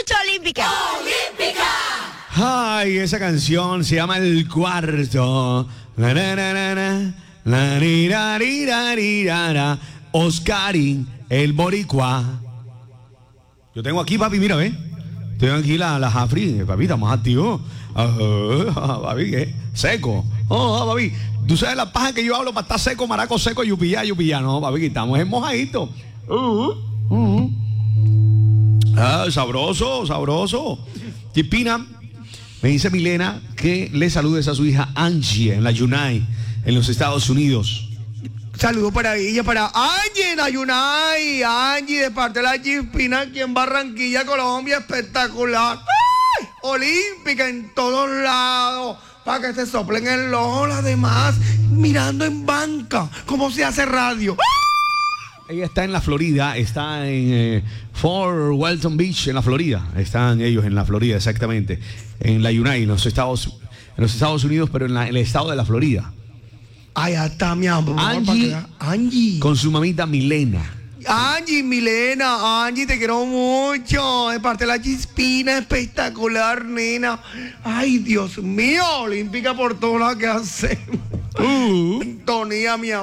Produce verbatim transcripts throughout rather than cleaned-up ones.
escucha Olímpica. Olímpica. Ay, esa canción se llama El Cuarto. La, la, la, la, la, la, ri, ra, ri, ra, ri, ra, ra. Oscarín, el boricua. Yo tengo aquí, papi, mira, ve. Tengo aquí la, la Jafri, papi, estamos activos. Uh, papi, ¿qué? Seco. Oh, oh, papi, tú sabes la paja que yo hablo para estar seco, maraco seco, yupillá, yupillá. No, papi, que estamos en mojadito. Uh, uh. Ah, sabroso, sabroso. Chipina, me dice Milena que le saludes a su hija Angie en la Yunay, en los Estados Unidos. Saludos para ella, para Angie en Ayunay. Angie, de parte de la Chipina, aquí en Barranquilla, Colombia, espectacular. ¡Ay! Olímpica en todos lados, para que se soplen el ojo las demás, mirando en banca, como se hace radio. ¡Ay! Ella está en la Florida, está en eh, Fort Walton Beach, en la Florida. Están ellos en la Florida, exactamente. En la Yunay, en los Estados, en los Estados Unidos, pero en, la, en el estado de la Florida. Allá está mi amor. Angie, Angie. Con su mamita Milena. Angie, Milena, Angie, te quiero mucho. De parte de la Chispina, espectacular, nena. Ay, Dios mío, Olímpica por todo lo que hacemos. Uh. Sintonía, mi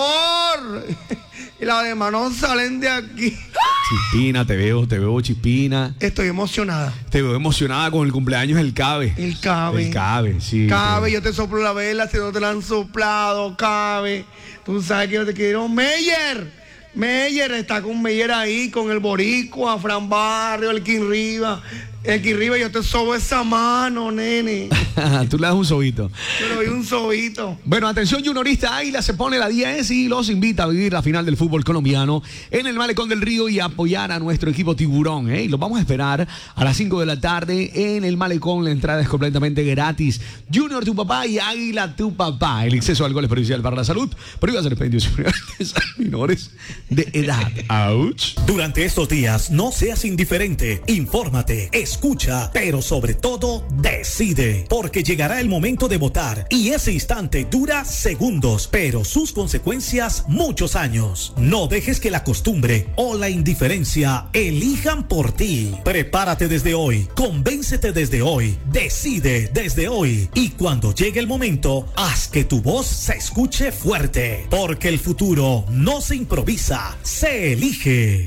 amor. Y las demás no salen de aquí. Chispina, te veo, te veo, Chispina. Estoy emocionada. Te veo emocionada con el cumpleaños del Cabe. El Cabe. El Cabe, sí. Cabe, yo te soplo la vela si no te la han soplado, Cabe. Tú sabes que yo te quiero. Meyer. Meyer está con Meyer ahí, con el boricua, Fran Barrio, el King Riva. El King Riva, yo te sobo esa mano, nene. Tú le das un sobito. Yo le doy un sobito. Bueno, atención, Juniorista Águila se pone la diez y los invita a vivir la final del fútbol colombiano en el Malecón del Río y apoyar a nuestro equipo Tiburón, ¿eh? Y los vamos a esperar a las cinco de la tarde en el Malecón. La entrada es completamente gratis. Junior, tu papá, y Águila, tu papá. El exceso de alcohol es perjudicial para la salud. Prohíbas el expendio de menores de edad. Ouch. Durante estos días, no seas indiferente. Infórmate, escucha, pero sobre todo, decide. Porque llegará el momento de votar y ese instante dura segundos, pero sus consecuencias muchos años. No dejes que la costumbre o la indiferencia elijan por ti. Prepárate desde hoy, convéncete desde hoy, decide desde hoy y cuando llegue el momento, haz que tu voz se escuche fuerte. Porque el futuro no se improvisa, se elige.